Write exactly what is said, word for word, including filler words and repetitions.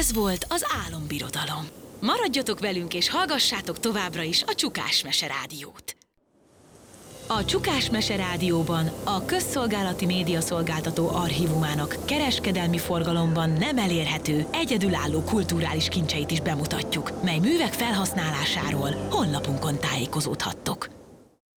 Ez volt az Álombirodalom. Maradjatok velünk és hallgassátok továbbra is a Csukás Mese Rádiót. A Csukás Mese Rádióban a közszolgálati médiaszolgáltató archívumának kereskedelmi forgalomban nem elérhető, egyedülálló kulturális kincseit is bemutatjuk, mely művek felhasználásáról honlapunkon tájékozódhattok.